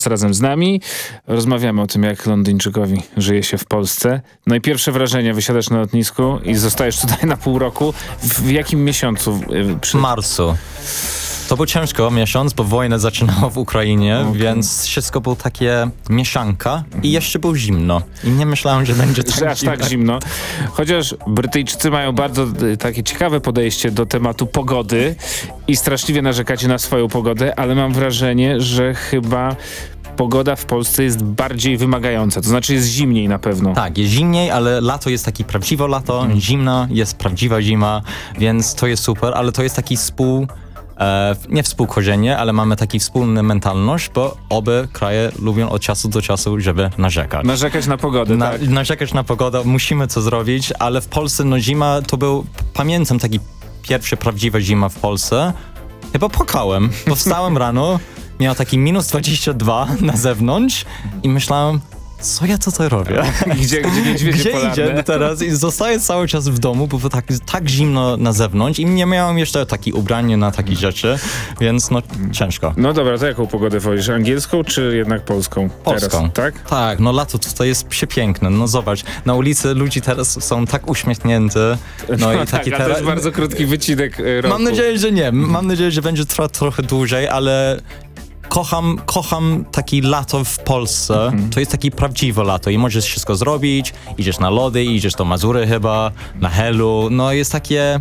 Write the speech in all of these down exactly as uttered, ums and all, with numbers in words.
razem z nami. Rozmawiamy o tym, jak Londyńczykowi żyje się w Polsce. No i pierwsze wrażenie, wysiadasz na lotnisku i zostajesz tutaj na pół roku. W jakim miesiącu? W marcu. To był ciężko miesiąc, bo wojna zaczynała w Ukrainie, okay. więc wszystko było takie mieszanka i jeszcze było zimno. I nie myślałem, że będzie tak że aż zimno. tak zimno. Chociaż Brytyjczycy mają bardzo takie ciekawe podejście do tematu pogody i straszliwie narzekacie na swoją pogodę, ale mam wrażenie, że chyba pogoda w Polsce jest bardziej wymagająca. To znaczy jest zimniej na pewno. Tak, jest zimniej, ale lato jest taki prawdziwe lato, mm. zimna jest prawdziwa zima, więc to jest super, ale to jest taki współ... E, nie współchodzenie, ale mamy taki wspólny mentalność, bo obie kraje lubią od czasu do czasu, żeby narzekać. Narzekać na pogodę, na, tak. Narzekać na pogodę, musimy to zrobić, ale w Polsce no zima to był, pamiętam taki pierwszy prawdziwa zima w Polsce. Chyba płakałem, bo wstałem rano, miał taki minus dwadzieścia dwa na zewnątrz i myślałem, co ja tutaj robię? Gdzie, gdzie niedźwiedzie Gdzie polarne? idzie teraz? I zostaję cały czas w domu, bo było tak, tak zimno na zewnątrz i nie miałem jeszcze takie ubranie na takie rzeczy, więc no ciężko. No dobra, to jaką pogodę wolisz? Angielską czy jednak polską? Polską. Teraz, tak? Tak, no lato tutaj jest przepiękne. No zobacz, na ulicy ludzie teraz są tak uśmiechnięci. No, no i taki tak, a to jest bardzo krótki wycinek roku. Mam nadzieję, że nie. Mam nadzieję, że będzie trwać trochę dłużej, ale kocham, kocham taki lato w Polsce. Mm-hmm. To jest taki prawdziwe lato i możesz wszystko zrobić. Idziesz na lody, idziesz do Mazury chyba, na Helu. No jest takie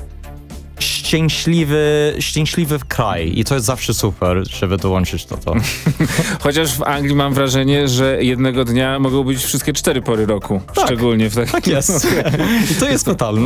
szczęśliwy, szczęśliwy kraj i to jest zawsze super, żeby dołączyć do to. Chociaż w Anglii mam wrażenie, że jednego dnia mogą być wszystkie cztery pory roku. Tak, szczególnie w takim... Tak jest. I to jest fatalne.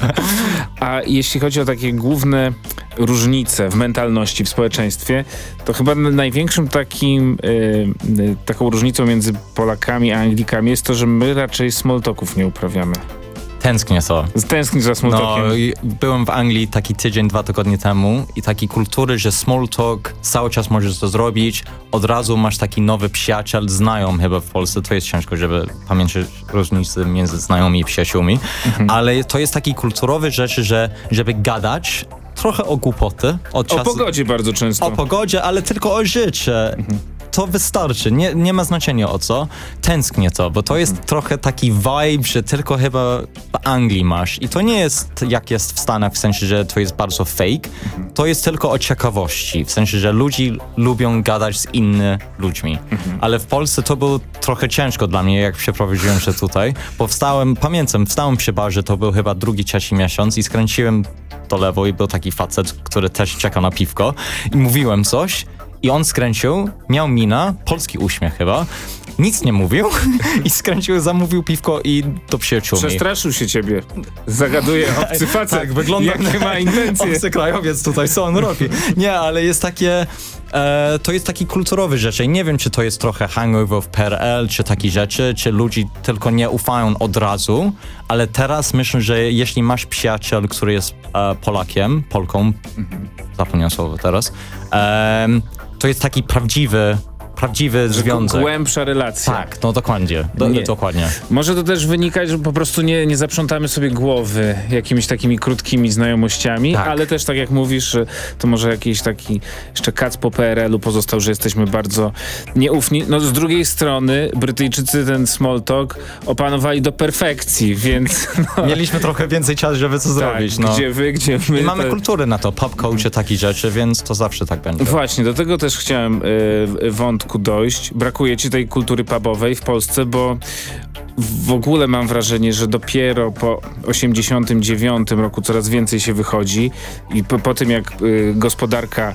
A jeśli chodzi o takie główne różnice w mentalności, w społeczeństwie, to chyba największym takim yy, taką różnicą między Polakami a Anglikami jest to, że my raczej small talków nie uprawiamy. Tęsknię to. Tęsknisz za small talkiem. No, byłem w Anglii taki tydzień, dwa tygodnie temu i takiej kultury, że small talk cały czas możesz to zrobić, od razu masz taki nowy przyjaciel, znają chyba w Polsce, to jest ciężko, żeby pamiętać różnice między znajomymi i przyjaciółmi, mhm. ale to jest taki kulturowy rzeczy, że żeby gadać trochę o głupoty. Od o czasu, pogodzie bardzo często. O pogodzie, ale tylko o życie. Mhm. To wystarczy, nie, nie ma znaczenia o co. Tęsknię to, bo to jest hmm. trochę taki vibe, że tylko chyba w Anglii masz. I to nie jest jak jest w Stanach, w sensie, że to jest bardzo fake. Hmm. To jest tylko o ciekawości, w sensie, że ludzie lubią gadać z innymi ludźmi. Hmm. Ale w Polsce to było trochę ciężko dla mnie, jak przeprowadziłem się tutaj, bo wstałem, pamiętam, wstałem przy barze, to był chyba drugi, trzeci miesiąc i skręciłem do lewo i był taki facet, który też czeka na piwko i mówiłem coś. I on skręcił, miał mina, polski uśmiech chyba, nic nie mówił i skręcił, zamówił piwko i do przyjaciółmi. Przestraszył się ciebie. Zagaduje obcy facet. Tak, wygląda jakie ma intencje. Obcy krajowiec tutaj, co on robi. Nie, ale jest takie, e, to jest taki kulturowy rzeczy. Nie wiem, czy to jest trochę hangover w P R L, czy takie rzeczy, czy ludzie tylko nie ufają od razu, ale teraz myślę, że jeśli masz przyjaciel, który jest e, Polakiem, Polką, mhm. zapomniałem słowo teraz, e, to jest taki prawdziwy, prawdziwy związek. Głębsza relacja. Tak, no dokładnie, do, dokładnie. Może to też wynikać, że po prostu nie, nie zaprzątamy sobie głowy jakimiś takimi krótkimi znajomościami, tak. ale też tak jak mówisz, że to może jakiś taki jeszcze kac po P R L u pozostał, że jesteśmy bardzo nieufni. No z drugiej strony Brytyjczycy ten small talk opanowali do perfekcji, więc... No, mieliśmy trochę więcej czasu, żeby co tak, zrobić. No. Gdzie wy, gdzie my. I mamy to... kulturę na to, pop culture, takie rzeczy, więc to zawsze tak będzie. Właśnie, do tego też chciałem y, wątku dojść. Brakuje ci tej kultury pubowej w Polsce, bo w ogóle mam wrażenie, że dopiero po osiemdziesiątym dziewiątym roku coraz więcej się wychodzi i po, po tym jak y, gospodarka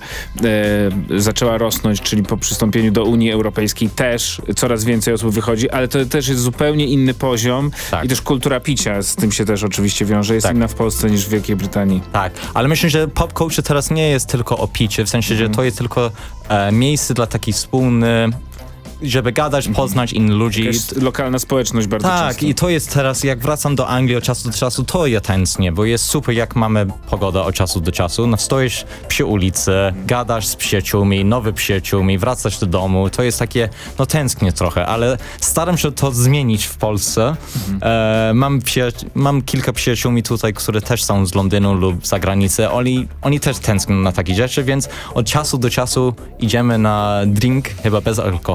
y, zaczęła rosnąć, czyli po przystąpieniu do Unii Europejskiej też coraz więcej osób wychodzi, ale to też jest zupełnie inny poziom tak. i też kultura picia z tym się też oczywiście wiąże, jest tak. inna w Polsce niż w Wielkiej Brytanii. Tak, ale myślę, że pop culture teraz nie jest tylko o picie, w sensie, mm. że to jest tylko e, miejsce dla takiej wspólnej żeby gadać, poznać innych ludzi. Jakaś lokalna społeczność bardzo Tak, często. i to jest teraz, jak wracam do Anglii od czasu do czasu, to ja tęsknię, bo jest super, jak mamy pogodę od czasu do czasu. No, stoisz przy ulicy, gadasz z przyjaciółmi, nowy przyjaciółmi, wracasz do domu. To jest takie, no tęsknię trochę, ale staram się to zmienić w Polsce. E, mam, przyjaci- mam kilka przyjaciółmi tutaj, które też są z Londynu lub z zagranicy. Oni, oni też tęsknią na takie rzeczy, więc od czasu do czasu idziemy na drink, chyba bez alkoholu.